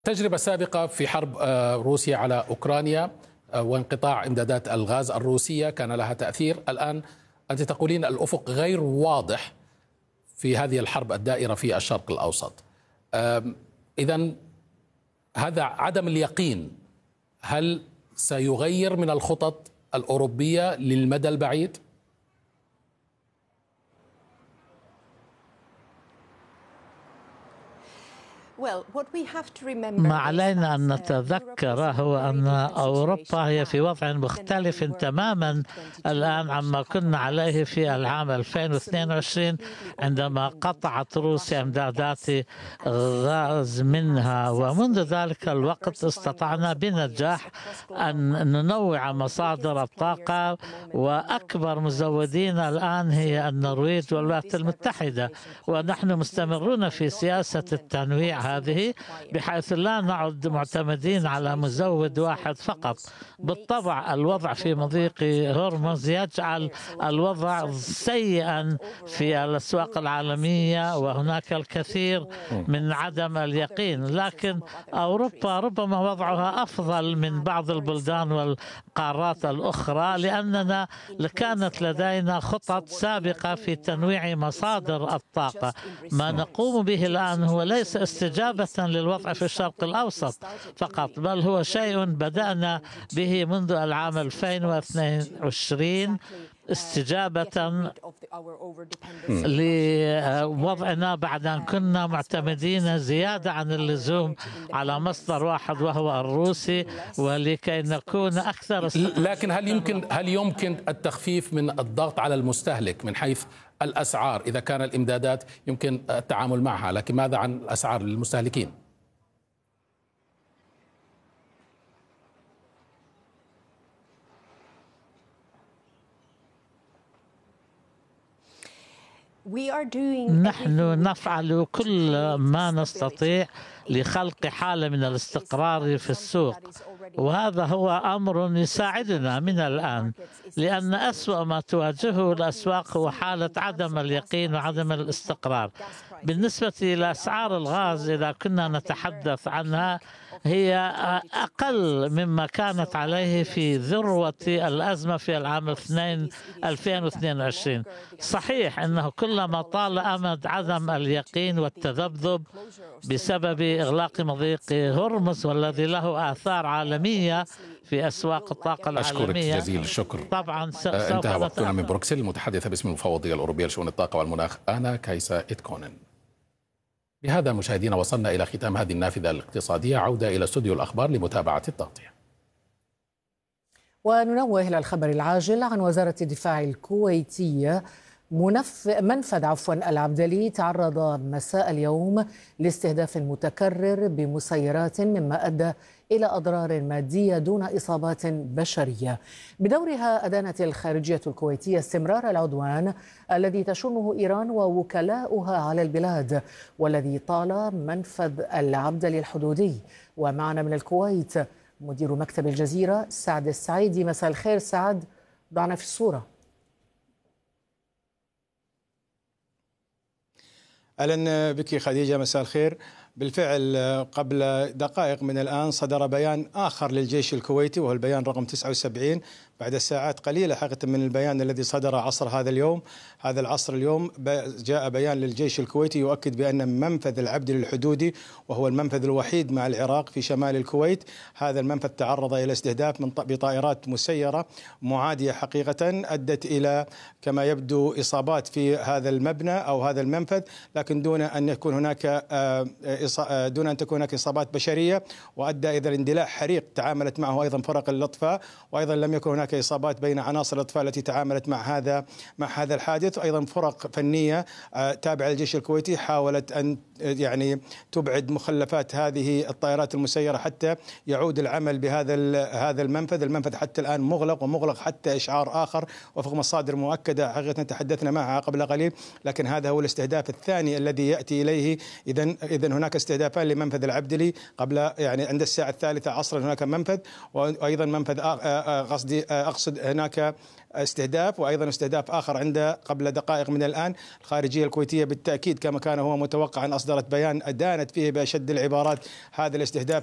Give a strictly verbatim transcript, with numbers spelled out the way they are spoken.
تجربة سابقة في حرب روسيا على أوكرانيا وانقطاع إمدادات الغاز الروسية كان لها تأثير. الآن أنت تقولين الأفق غير واضح في هذه الحرب الدائرة في الشرق الأوسط. إذن هذا عدم اليقين هل سيغير من الخطط الأوروبية للمدى البعيد؟ ما علينا أن نتذكر هو أن أوروبا هي في وضع مختلف تماما الآن عما كنا عليه في العام ألفين واثنين وعشرين عندما قطعت روسيا إمدادات غاز منها، ومنذ ذلك الوقت استطعنا بنجاح أن ننوع مصادر الطاقة، وأكبر مزودين الآن هي النرويج والولايات المتحدة، ونحن مستمرون في سياسة التنويع هذه بحيث لا نعد معتمدين على مزود واحد فقط. بالطبع الوضع في مضيق هرمز يجعل الوضع سيئا في الأسواق العالمية، وهناك الكثير من عدم اليقين، لكن أوروبا ربما وضعها أفضل من بعض البلدان والقارات الأخرى لأننا كانت لدينا خطط سابقة في تنويع مصادر الطاقة. ما نقوم به الآن هو ليس استجابة للوضع في الشرق الأوسط فقط، بل هو شيء بدأنا به منذ العام ألفين واثنين وعشرين استجابة لوضعنا بعد أن كنا معتمدين زيادة عن اللزوم على مصدر واحد وهو الروسي، ولكي نكون أكثر. لكن هل يمكن هل يمكن التخفيف من الضغط على المستهلك من حيث الأسعار؟ إذا كان الإمدادات يمكن التعامل معها، لكن ماذا عن الأسعار للمستهلكين؟ نحن نفعل كل ما نستطيع لخلق حالة من الاستقرار في السوق، وهذا هو أمر يساعدنا من الآن، لأن أسوأ ما تواجهه الأسواق هو حالة عدم اليقين وعدم الاستقرار. بالنسبة إلى أسعار الغاز إذا كنا نتحدث عنها هي أقل مما كانت عليه في ذروة الأزمة في العام ألفين واثنين وعشرين. صحيح أنه كلما طال أمد عدم اليقين والتذبذب بسبب إغلاق مضيق هرمز والذي له آثار عالمية في أسواق الطاقة العالمية. أشكرك جزيل الشكر. طبعا انتهى وقتنا من بروكسل. المتحدثة باسم المفوضية الأوروبية لشؤون الطاقة والمناخ أنا كايسا إتكونن. بهذا مشاهدينا وصلنا إلى ختام هذه النافذة الاقتصادية. عودة إلى استوديو الأخبار لمتابعة التغطية. وننوه إلى الخبر العاجل عن وزارة الدفاع الكويتية. منف... منفذ عفوا العبدلي تعرض مساء اليوم لاستهداف متكرر بمسيرات مما أدى إلى أضرار مادية دون إصابات بشرية. بدورها أدانت الخارجية الكويتية استمرار العدوان الذي تشنه إيران ووكلاؤها على البلاد والذي طال منفذ العبدلي الحدودي. ومعنا من الكويت مدير مكتب الجزيرة سعد السعيدي. مساء الخير سعد، ضعنا في الصورة. أهلا بك خديجة، مساء الخير. بالفعل قبل دقائق من الآن صدر بيان آخر للجيش الكويتي وهو البيان رقم تسعة وسبعين بعد ساعات قليلة حقيقة من البيان الذي صدر عصر هذا اليوم. هذا العصر اليوم جاء بيان للجيش الكويتي يؤكد بأن منفذ العبدلي الحدودي وهو المنفذ الوحيد مع العراق في شمال الكويت، هذا المنفذ تعرض إلى استهداف من بطائرات مسيرة معادية حقيقة أدت إلى كما يبدو إصابات في هذا المبنى أو هذا المنفذ، لكن دون أن يكون هناك دون أن تكون هناك إصابات بشرية، وأدى إلى اندلاع حريق تعاملت معه أيضا فرق الإطفاء، وأيضا لم يكن هناك إصابات بين عناصر الإطفاء التي تعاملت مع هذا مع هذا الحادث. أيضا فرق فنية تابعة للجيش الكويتي حاولت أن يعني تبعد مخلفات هذه الطائرات المسيرة حتى يعود العمل بهذا هذا المنفذ. المنفذ حتى الآن مغلق ومغلق حتى إشعار آخر وفق مصادر مؤكدة حقيقة تحدثنا معها قبل قليل، لكن هذا هو الاستهداف الثاني الذي يأتي إليه. إذن إذن هناك استهدافان لمنفذ العبدلي قبل يعني عند الساعة الثالثة عصرا هناك منفذ، وأيضا منفذ قصدي أقصد هناك استهداف وأيضا استهداف آخر عند قبل دقائق من الآن. الخارجية الكويتية بالتأكيد كما كان هو متوقعا أصدرت بيان أدانت فيه بأشد العبارات هذا الاستهداف